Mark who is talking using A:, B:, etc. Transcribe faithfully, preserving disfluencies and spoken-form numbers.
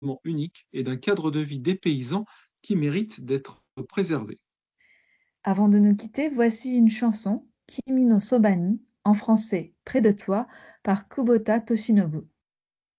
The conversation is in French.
A: unique et d'un cadre de vie des paysans qui mérite d'être préservé.
B: Avant de nous quitter, voici une chanson, Kimi no Soba ni, en français Près de toi, par Kubota Toshinobu.